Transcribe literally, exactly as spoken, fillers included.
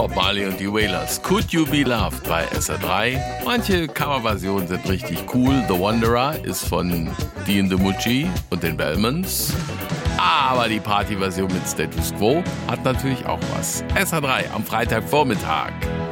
Bob Marley und die Wailers. Could You Be Loved bei S R drei. Manche Coverversionen sind richtig cool. The Wanderer ist von Dean DiMucci und den Bellmans. Aber die Partyversion mit Status Quo hat natürlich auch was. S R drei am Freitagvormittag.